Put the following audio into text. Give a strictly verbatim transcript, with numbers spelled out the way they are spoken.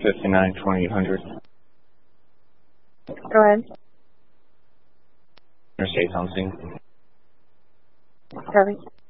fifty-nine twenty hundred. Go ahead. Interstate on scene. Copy.